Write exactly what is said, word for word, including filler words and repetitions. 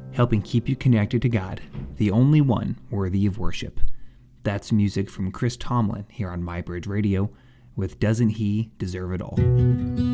helping keep you connected to God, the only one worthy of worship. That's music from Chris Tomlin here on MyBridge Radio with Doesn't He Deserve It All?